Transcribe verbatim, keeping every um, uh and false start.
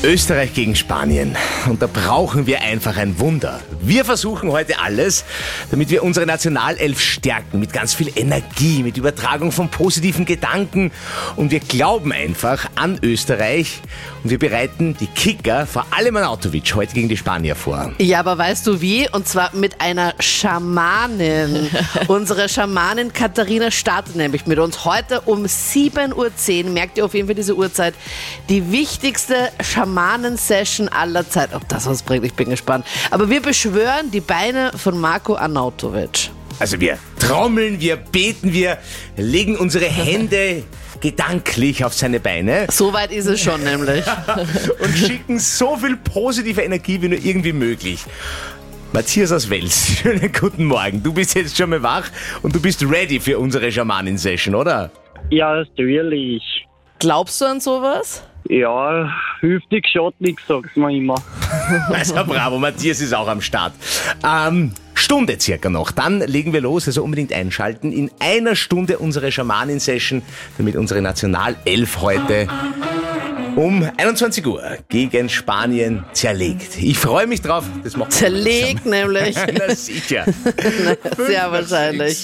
Österreich gegen Spanien. Und da brauchen wir einfach ein Wunder. Wir versuchen heute alles, damit wir unsere Nationalelf stärken. Mit ganz viel Energie, mit Übertragung von positiven Gedanken. Und wir glauben einfach an Österreich. Und wir bereiten die Kicker, vor allem Arnautovic, heute gegen die Spanier vor. Ja, aber weißt du wie? Und zwar mit einer Schamanin. Unsere Schamanin Katharina startet nämlich mit uns heute um sieben Uhr zehn. Merkt ihr auf jeden Fall diese Uhrzeit? Die wichtigste Schamanen-Session aller Zeit. Ob das was bringt, ich bin gespannt. Aber wir beschwören die Beine von Marko Arnautovic. Also wir trommeln, wir beten, wir legen unsere Hände gedanklich auf seine Beine. So weit ist es schon nämlich. Und schicken so viel positive Energie wie nur irgendwie möglich. Matthias aus Wels, schönen guten Morgen. Du bist jetzt schon mal wach und du bist ready für unsere Schamanen-Session, oder? Ja, natürlich. Glaubst du an sowas? Ja, hilft nichts, schadet nichts, sagt man immer. Also bravo, Matthias ist auch am Start. Ähm, Stunde circa noch, dann legen wir los, also unbedingt einschalten. In einer Stunde unsere Schamanen-Session, damit unsere Nationalelf heute um einundzwanzig Uhr gegen Spanien zerlegt. Ich freue mich drauf. Das macht Zerlegt nämlich. Na sicher. Sehr wahrscheinlich.